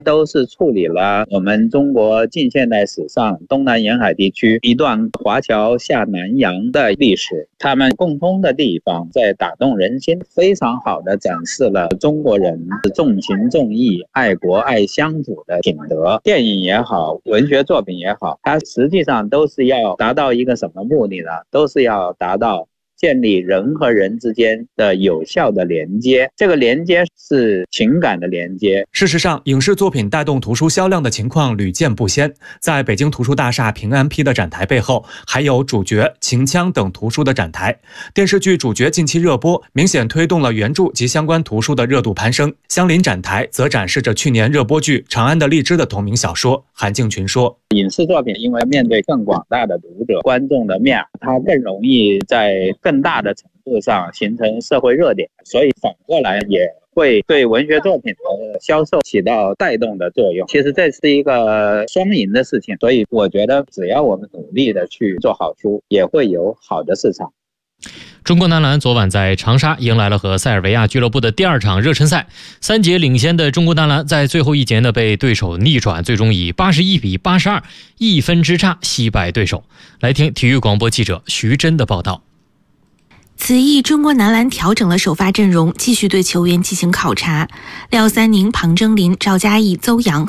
都是处理了我们中国近现代史上东南沿海地区一段华侨下南洋的历史。他们共通的地方在打动人心，非常好的展示了中国人重情重义、爱国爱乡土的品德。电影也好，文学作品也好，它实际上都是要达到一个什么目的呢？都是要达到建立人和人之间的有效的连接，这个连接是情感的连接。 事实上，影视作品带动图书销量的情况屡见不鲜。在北京图书大厦平安批的展台背后，还有主角、秦腔等图书的展台。电视剧主角近期热播，明显推动了原著及相关图书的热度攀升。相邻展台则展示着去年热播剧《长安的荔枝》的同名小说。韩敬群说， 影视作品因为面对更广大的读者观众的面，它更容易在更大的程度上形成社会热点，所以反过来也会对文学作品的销售起到带动的作用。其实这是一个双赢的事情，所以我觉得只要我们努力的去做好书，也会有好的市场。 中国男篮昨晚在长沙迎来了和塞尔维亚俱乐部的第2场热身赛，3节领先的中国男篮在最后一节呢被对手逆转，最终以81-821分之差惜败对手。来听体育广播记者徐真的报道。 此役中国男篮调整了首发阵容，继续对球员进行考察。廖三宁、庞争林、赵嘉译、邹阳